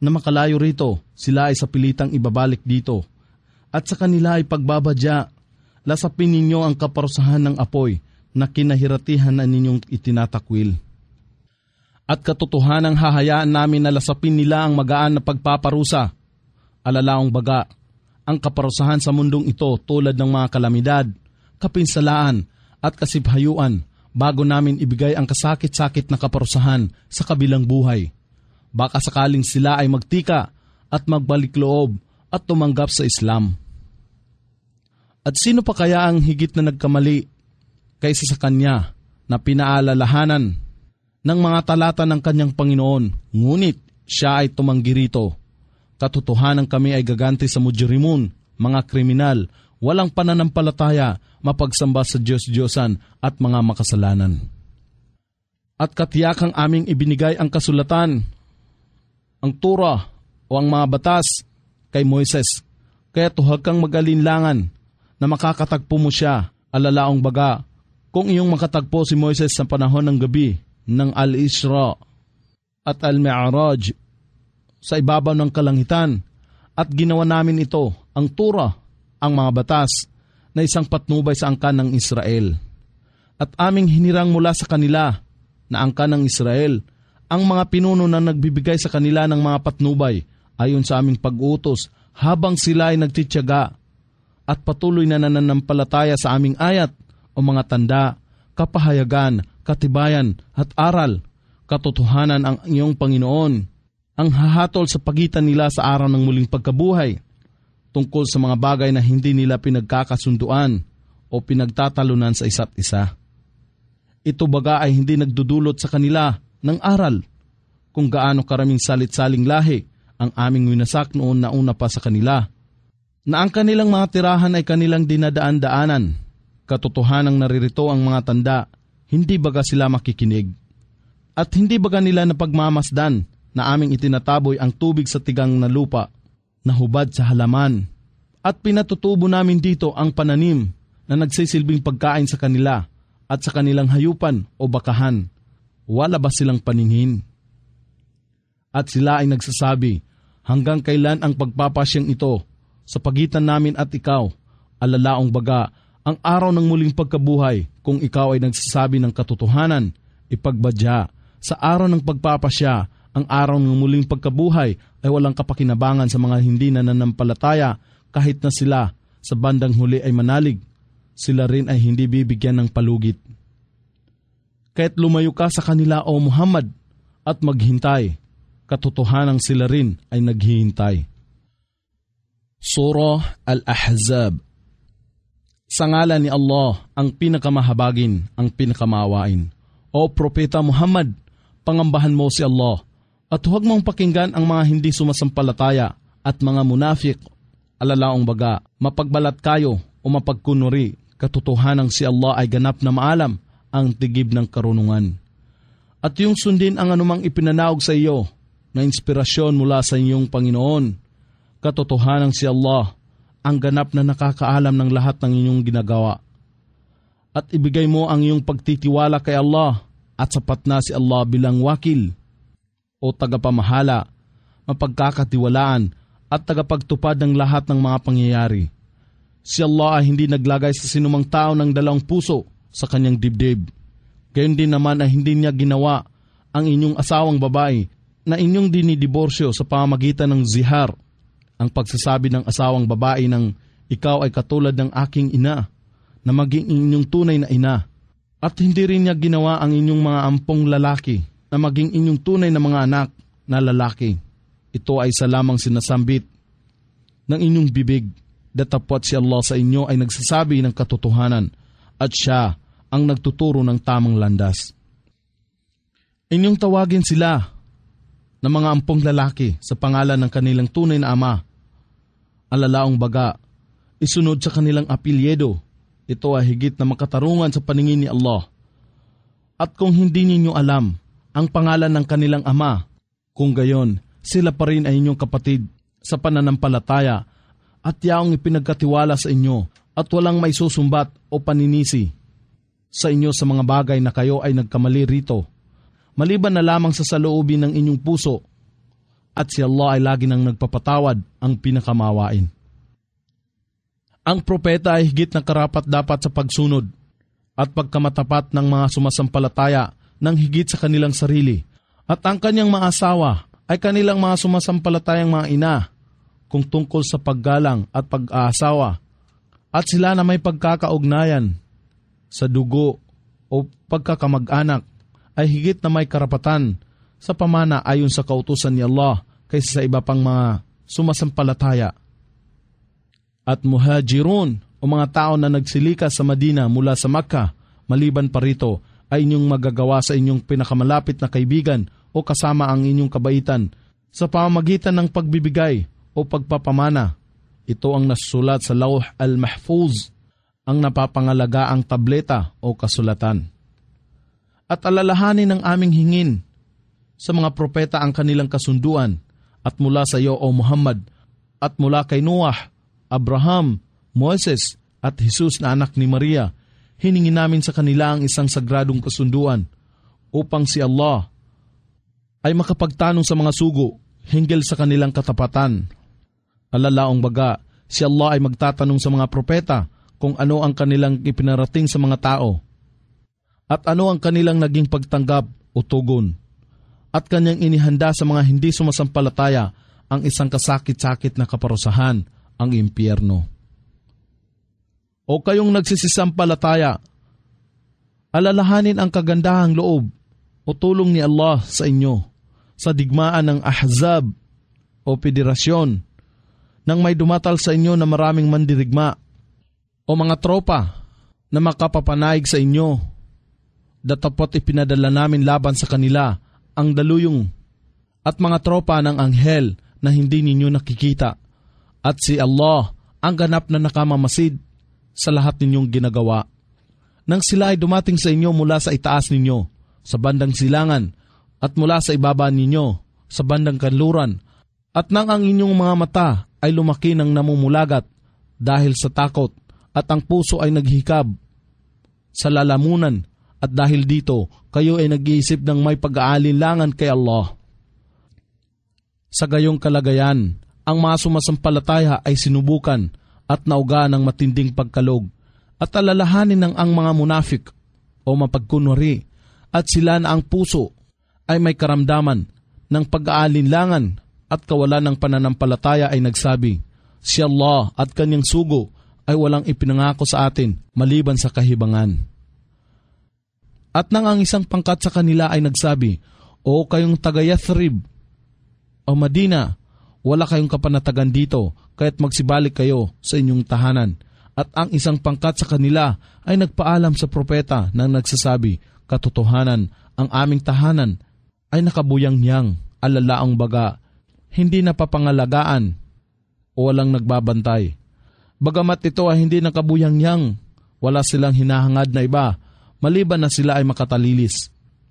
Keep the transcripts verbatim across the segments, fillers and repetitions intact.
na makalayo rito, sila ay sa pilitang ibabalik dito. At sa kanila ay pagbabadya, lasapin ninyo ang kaparusahan ng apoy na kinahiratihan na ninyong itinatakwil. At katotohanang hahayaan namin na lasapin nila ang magaan na pagpaparusa. Alalaong baga, ang kaparusahan sa mundong ito tulad ng mga kalamidad, kapinsalaan at kasibhayuan bago namin ibigay ang kasakit-sakit na kaparusahan sa kabilang buhay. Baka sakaling sila ay magtika at magbalik loob at tumanggap sa Islam. At sino pa kaya ang higit na nagkamali kaysa sa kanya na pinaalalahanan ng mga talata ng kanyang Panginoon, ngunit siya ay tumanggi rito. Katotohanan kami ay gaganti sa mujrimun, mga kriminal, walang pananampalataya, mapagsamba sa Diyos-Diyosan at mga makasalanan. At katiyakang aming ibinigay ang kasulatan, ang Torah o ang mga batas kay Moises, kaya tuhag kang mag-alinlangan na makakatagpo mo siya, alalaong baga, kung iyong makatagpo si Moises sa panahon ng gabi ng Al-Isra at Al-Mi'raj sa ibabaw ng kalangitan, at ginawa namin ito, ang Torah, ang mga batas, na isang patnubay sa angkan ng Israel. At aming hinirang mula sa kanila na angkan ng Israel, ang mga pinuno na nagbibigay sa kanila ng mga patnubay ayon sa aming pag-utos habang sila ay nagtitiyaga at patuloy na nananampalataya sa aming ayat o mga tanda, kapahayagan, katibayan at aral, katotohanan ang iyong Panginoon, ang hahatol sa pagitan nila sa araw ng muling pagkabuhay, tungkol sa mga bagay na hindi nila pinagkakasunduan o pinagtatalunan sa isa't isa. Ito baga ay hindi nagdudulot sa kanila ng aral kung gaano karaming salit-saling lahi ang aming winasak noon na una pa sa kanila, na ang kanilang mga tirahan ay kanilang dinadaan-daanan. Katotohanang naririto ang mga tanda, hindi baga sila makikinig. At hindi baga nila napagmamasdan na aming itinataboy ang tubig sa tigang na lupa, na hubad sa halaman, at pinatutubo namin dito ang pananim na nagsisilbing pagkain sa kanila at sa kanilang hayupan o bakahan. Wala ba silang paningin? At sila ay nagsasabi, hanggang kailan ang pagpapasyang ito sa pagitan namin at ikaw, alalaong baga, ang araw ng muling pagkabuhay, kung ikaw ay nagsasabi ng katotohanan, ipagbadya, sa araw ng pagpapasya, ang araw ng muling pagkabuhay ay walang kapakinabangan sa mga hindi nananampalataya, kahit na sila sa bandang huli ay manalig, sila rin ay hindi bibigyan ng palugit. Kaya't lumayo ka sa kanila o Muhammad at maghintay, katotohanang sila rin ay naghihintay. Surah Al-Ahzab. Sa ngalan ni Allah, ang pinakamahabagin, ang pinakamaawain. O Propeta Muhammad, pangambahan mo si Allah, at huwag mong pakinggan ang mga hindi sumasampalataya at mga munafik. Alalaong baga, mapagbalat kayo o mapagkunwari, katotohanang si Allah ay ganap na maalam ang tigib ng karunungan. At yung sundin ang anumang ipinanaog sa iyo na inspirasyon mula sa iyong Panginoon. Katotohanang si Allah ang ganap na nakakaalam ng lahat ng inyong ginagawa. At ibigay mo ang iyong pagtitiwala kay Allah at sapat na si Allah bilang wakil o tagapamahala, mapagkakatiwalaan at tagapagtupad ng lahat ng mga pangyayari. Si Allah ay hindi naglagay sa sinumang tao ng dalawang puso sa kanyang dibdib. Gayon din naman ay hindi niya ginawa ang inyong asawang babae na inyong dinidiborsyo sa pamamagitan ng zihar, ang pagsasabi ng asawang babae ng ikaw ay katulad ng aking ina, na maging inyong tunay na ina. At hindi rin niya ginawa ang inyong mga ampong lalaki na maging inyong tunay na mga anak na lalaki. Ito ay sa lamang sinasambit ng inyong bibig, datapwat si Allah sa inyo ay nagsasabi ng katotohanan at siya ang nagtuturo ng tamang landas. Inyong tawagin sila na mga ampong lalaki sa pangalan ng kanilang tunay na ama. Alalaong baga, isunod sa kanilang apelyido. Ito ay higit na makatarungan sa paningin ni Allah. At kung hindi ninyo alam ang pangalan ng kanilang ama, kung gayon, sila pa rin ay inyong kapatid sa pananampalataya at yaong ipinagkatiwala sa inyo at walang may susumbat o paninisi sa inyo sa mga bagay na kayo ay nagkamali rito, maliban na lamang sa saloobin ng inyong puso at si Allah ay lagi nang nagpapatawad, ang pinakamawain. Ang propeta ay higit na karapat-dapat sa pagsunod at pagkamatapat ng mga sumasampalataya ng higit sa kanilang sarili, at ang kanyang mga asawa ay kanilang mga sumasampalatayang mga ina kung tungkol sa paggalang at pag-aasawa, at sila na may pagkakaugnayan sa dugo o pagkakamag-anak ay higit na may karapatan sa pamana ayon sa kautusan ni Allah kaysa sa iba pang mga sumasampalataya. At muhajirun o mga tao na nagsilikas sa Madina mula sa Makkah, maliban pa rito, ay inyong magagawa sa inyong pinakamalapit na kaibigan o kasama ang inyong kabaitan sa pamamagitan ng pagbibigay o pagpapamana. Ito ang nasusulat sa Lawh al-Mahfuz, ang napapangalaga ang tableta o kasulatan. At alalahanin ng aming hingin sa mga propeta ang kanilang kasunduan, at mula sa iyo, O Muhammad, at mula kay Noah, Abraham, Moses, at Jesus na anak ni Maria, hiningi namin sa kanila ang isang sagradong kasunduan upang si Allah ay makapagtanong sa mga sugo hinggil sa kanilang katapatan. Alalaong baga, si Allah ay magtatanong sa mga propeta kung ano ang kanilang ipinarating sa mga tao at ano ang kanilang naging pagtanggap o tugon, at kanyang inihanda sa mga hindi sumasampalataya ang isang kasakit-sakit na kaparusahan, ang impyerno. O kayong nagsisisampalataya, alalahanin ang kagandahang loob o tulong ni Allah sa inyo sa digmaan ng Ahzab o federasyon nang may dumatal sa inyo na maraming mandirigma o mga tropa na makapapanayig sa inyo. Datapot ipinadala namin laban sa kanila ang daluyong at mga tropa ng anghel na hindi ninyo nakikita, at si Allah ang ganap na nakamamasid sa lahat ninyong ginagawa. Nang sila ay dumating sa inyo mula sa itaas ninyo, sa bandang silangan, at mula sa ibaba ninyo, sa bandang kanluran, at nang ang inyong mga mata ay lumaki ng namumulagat dahil sa takot, at ang puso ay naghikab sa lalamunan, at dahil dito, kayo ay nag-iisip ng may pag-aalinlangan kay Allah. Sa gayong kalagayan, ang mga sumasampalataya ay sinubukan at nauga ng matinding pagkalog, at alalahanin ng ang mga munafik o mapagkunwari, at sila na ang puso ay may karamdaman ng pag-aalinlangan at kawalan ng pananampalataya ay nagsabi, si Allah at kanyang sugo ay walang ipinangako sa atin maliban sa kahibangan. At nang ang isang pangkat sa kanila ay nagsabi, o kayong taga Yathrib o Madina, wala kayong kapanatagan dito, kaya't magsibalik kayo sa inyong tahanan. At ang isang pangkat sa kanila ay nagpaalam sa propeta nang nagsasabi, katotohanan, ang aming tahanan ay nakabuyang-yang, alalaang baga, hindi napapangalagaan o walang nagbabantay. Bagamat ito ay hindi nakabuyang-yang, wala silang hinahangad na iba, maliban na sila ay makatalilis.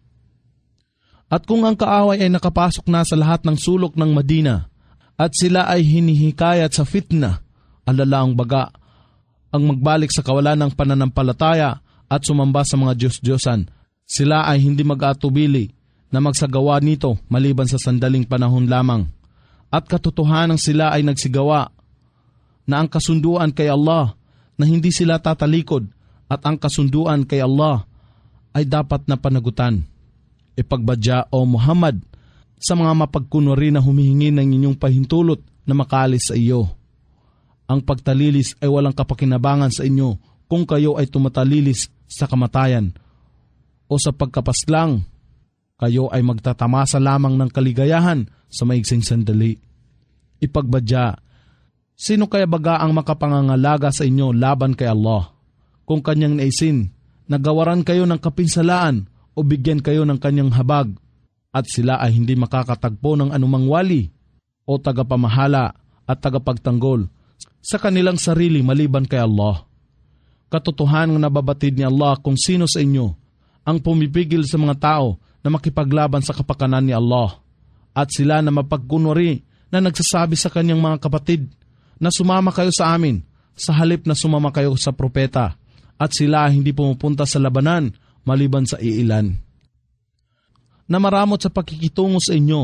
At kung ang kaaway ay nakapasok na sa lahat ng sulok ng Madina, at sila ay hinihikayat sa fitna, alalaang baga, ang magbalik sa kawalan ng pananampalataya at sumamba sa mga Diyos-Diyosan, sila ay hindi mag-atubili na magsagawa nito maliban sa sandaling panahon lamang. At katotohanan sila ay nagsigawa na ang kasunduan kay Allah na hindi sila tatalikod, at ang kasunduan kay Allah ay dapat na panagutan. Ipagbadya, O Muhammad, sa mga mapagkunwari na humihingi ng inyong pahintulot na makaalis sa iyo. Ang pagtalilis ay walang kapakinabangan sa inyo kung kayo ay tumatalilis sa kamatayan o sa pagkapaslang. Kayo ay magtatamasa lamang ng kaligayahan sa maigsing sandali. Ipagbadya, sino kaya baga ang makapangangalaga sa inyo laban kay Allah? Kung kanyang naisin, nagawaran kayo ng kapinsalaan o bigyan kayo ng kanyang habag, at sila ay hindi makakatagpo ng anumang wali o tagapamahala at tagapagtanggol sa kanilang sarili maliban kay Allah. Katotohanan na nababatid ni Allah kung sino sa inyo ang pumipigil sa mga tao na makipaglaban sa kapakanan ni Allah, at sila na mapagkunwari na nagsasabi sa kanyang mga kapatid na sumama kayo sa amin sa halip na sumama kayo sa propeta, at sila hindi pumupunta sa labanan maliban sa iilan. Na maramot sa pakikitungo sa inyo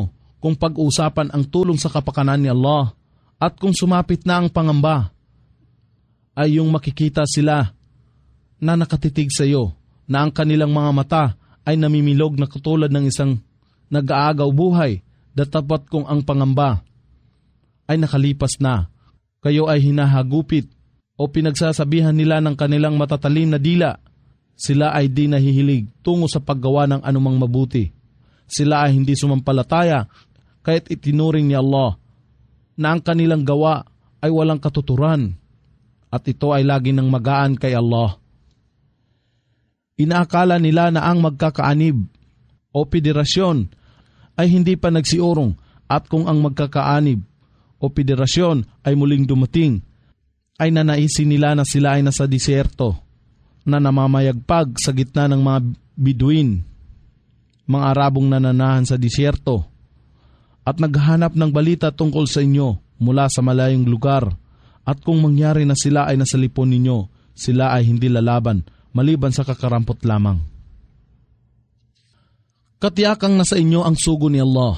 kung pag-usapan ang tulong sa kapakanan ni Allah at kung sumapit na ang pangamba, ay yung makikita sila na nakatitig sa iyo, na ang kanilang mga mata ay namimilog na katulad ng isang nag-aagaw buhay, datapat kung ang pangamba ay nakalipas na. Kayo ay hinahagupit o pinagsasabihan nila ng kanilang matatalim na dila. Sila ay di nahihilig tungo sa paggawa ng anumang mabuti. Sila ay hindi sumampalataya kahit itinuring ni Allah na ang kanilang gawa ay walang katuturan at ito ay lagi nang magaan kay Allah. Inaakala nila na ang magkakaanib o federasyon ay hindi pa nagsiurong at kung ang magkakaanib o federasyon ay muling dumating, ay nanaisin nila na sila ay nasa disyerto na namamayagpag sa gitna ng mga Biduin, mga Arabong nananahan sa disyerto, at naghahanap ng balita tungkol sa inyo mula sa malayong lugar, at kung mangyari na sila ay nasa lipon ninyo, sila ay hindi lalaban maliban sa kakarampot lamang. Katiyakang nasa inyo ang sugo ni Allah,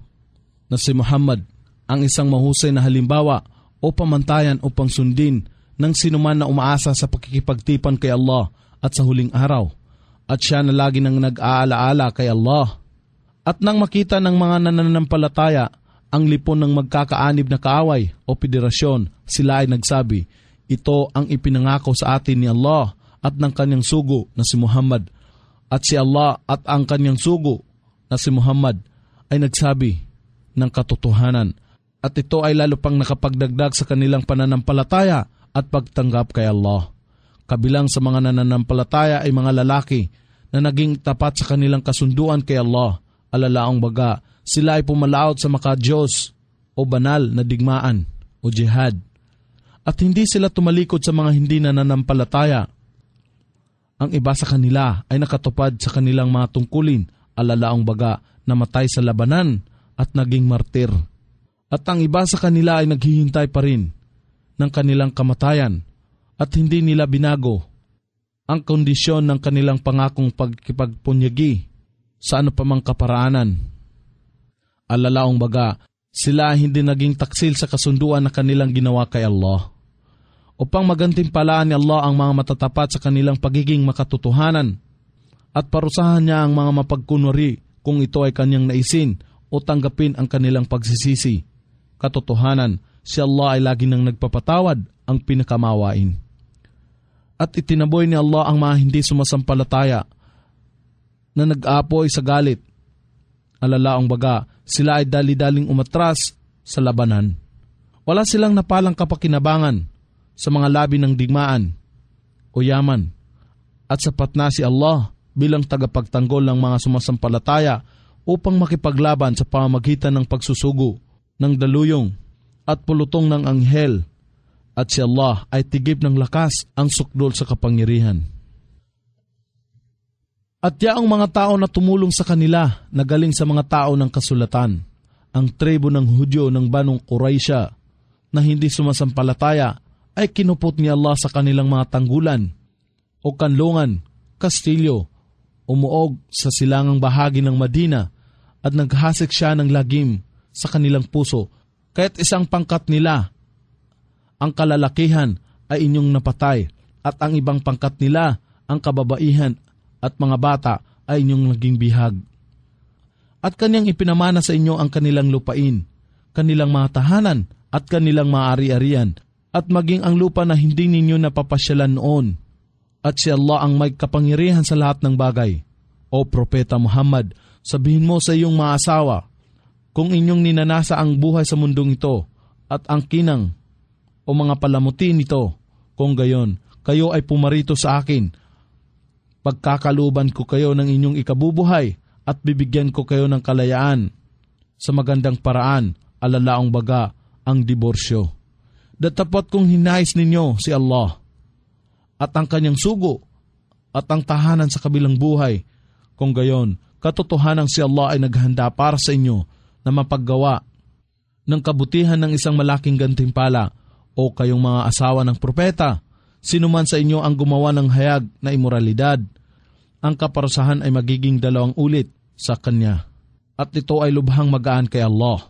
na si Muhammad, ang isang mahusay na halimbawa o pamantayan upang sundin ng sinuman na umaasa sa pakikipagtipan kay Allah at sa huling araw, at siya na lagi nang nag-aalaala kay Allah. At nang makita ng mga nananampalataya ang lipon ng magkakaanib na kaaway o federasyon, sila ay nagsabi, ito ang ipinangako sa atin ni Allah at ng kanyang sugo na si Muhammad. At si Allah at ang kanyang sugo na si Muhammad ay nagsabi ng katotohanan. At ito ay lalo pang nakapagdagdag sa kanilang pananampalataya at pagtanggap kay Allah. Kabilang sa mga nananampalataya ay mga lalaki na naging tapat sa kanilang kasunduan kay Allah. Alalaong baga, sila ay pumalaot sa maka-Diyos o banal na digmaan o jihad. At hindi sila tumalikod sa mga hindi nananampalataya. Ang iba sa kanila ay nakatupad sa kanilang mga tungkulin, alalaong baga, namatay sa labanan at naging martir. At ang iba sa kanila ay naghihintay pa rin ng kanilang kamatayan at hindi nila binago ang kondisyon ng kanilang pangakong pagkipagpunyagi sa ano pa mang kaparaanan. Alalaong baga, sila ay hindi naging taksil sa kasunduan na kanilang ginawa kay Allah. Upang magantimpalaan ni Allah ang mga matatapat sa kanilang pagiging makatotohanan at parusahan niya ang mga mapagkunwari kung ito ay kanyang naisin o tanggapin ang kanilang pagsisisi. Katotohanan, si Allah ay lagi nang nagpapatawad ang pinakamawain. At itinaboy ni Allah ang mga hindi sumasampalataya na nag-aapoy sa galit. Alalaong baga, sila ay dali-daling umatras sa labanan. Wala silang napalang kapakinabangan sa mga labi ng digmaan o yaman. At sapat na si Allah bilang tagapagtanggol ng mga sumasampalataya upang makipaglaban sa pamamagitan ng pagsusugo ng daluyong at pulutong ng anghel, at si Allah ay tigib ng lakas ang sukdol sa kapangyarihan. At yaong mga tao na tumulong sa kanila na galing sa mga tao ng kasulatan, ang tribo ng Hudyo ng Banong Quraisha na hindi sumasampalataya ay kinupot ni Allah sa kanilang mga tanggulan o kanlungan, kastilyo, umuog sa silangang bahagi ng Madina at naghasik siya ng lagim sa kanilang puso. Kahit isang pangkat nila, ang kalalakihan ay inyong napatay at ang ibang pangkat nila, ang kababaihan at mga bata ay inyong naging bihag. At kanyang ipinamana sa inyo ang kanilang lupain, kanilang mga tahanan at kanilang mga ari-arian, at maging ang lupa na hindi ninyo napapasyalan noon. At si Allah ang may kapangyarihan sa lahat ng bagay. O Propeta Muhammad, sabihin mo sa iyong mga asawa, kung inyong ninanasa ang buhay sa mundong ito at ang kinang o mga palamuti nito, kung gayon, kayo ay pumarito sa akin. Pagkakaluban ko kayo ng inyong ikabubuhay at bibigyan ko kayo ng kalayaan sa magandang paraan, alalaong baga ang diborsyo. Datapot kong hinais ninyo si Allah at ang kanyang sugo at ang tahanan sa kabilang buhay. Kung gayon, katotohanan si Allah ay naghanda para sa inyo na mapaggawa ng kabutihan ng isang malaking gantimpala. O kayong mga asawa ng propeta, sinuman sa inyo ang gumawa ng hayag na imoralidad, ang kaparusahan ay magiging dalawang ulit sa kanya. at ito ay lubhang magaan kay Allah.